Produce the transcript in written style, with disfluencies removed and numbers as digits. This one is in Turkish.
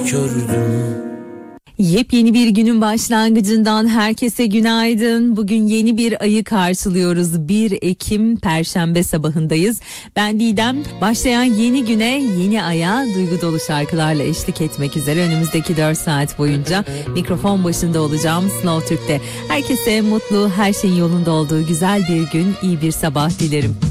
Kördüm. Yepyeni bir günün başlangıcından herkese günaydın. Bugün yeni bir ayı karşılıyoruz. 1 Ekim Perşembe sabahındayız. Ben Didem. Başlayan yeni güne, yeni aya duygu dolu şarkılarla eşlik etmek üzere önümüzdeki 4 saat boyunca mikrofon başında olacağım Slow Türk'te. Herkese mutlu, her şeyin yolunda olduğu güzel bir gün, iyi bir sabah dilerim.